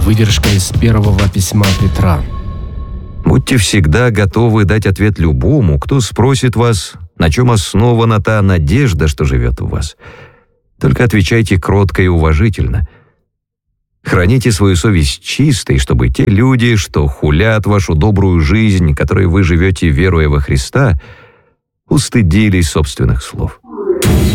Выдержка из первого письма Петра. Будьте всегда готовы дать ответ любому, кто спросит вас, на чем основана та надежда, что живет в вас. Только отвечайте кротко и уважительно. Храните свою совесть чистой, чтобы те люди, что хулят вашу добрую жизнь, которой вы живете, веруя во Христа, устыдились собственных слов.